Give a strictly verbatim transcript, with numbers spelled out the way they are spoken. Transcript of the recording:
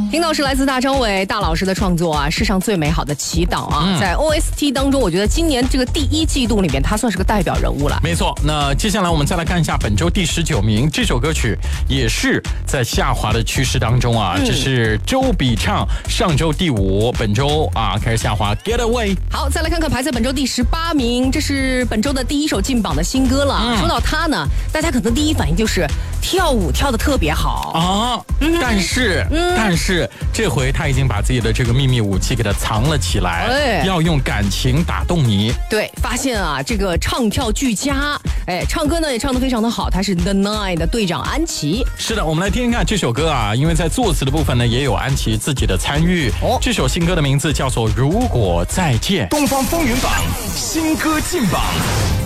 听到是来自大张伟大老师的创作啊，世上最美好的祈祷啊，嗯、在 O S T 当中，我觉得今年这个第一季度里面，他算是个代表人物了。 没错，那接下来我们再来看一下本周第十九名这首歌曲，也是在下滑的趋势当中啊。嗯、这是周笔畅上周第五，本周啊开始下滑 ，Get Away。 好，再来看看排在本周第十八名，这是本周的第一首进榜的新歌了。嗯、说到他呢，大家可能第一反应就是跳舞跳得特别好啊，嗯、但是、嗯、但是这回他已经把自己的这个秘密武器给它藏了起来，哎、要用感情打动你。 对，发现啊，这个唱跳俱佳，哎，唱歌呢也唱得非常的好。他是 The Nine 的队长安琪。 是的，我们来听听看这首歌啊，因为在作词的部分呢也有安琪自己的参与。哦，这首新歌的名字叫做《如果再见》。 东方风云榜新歌进榜。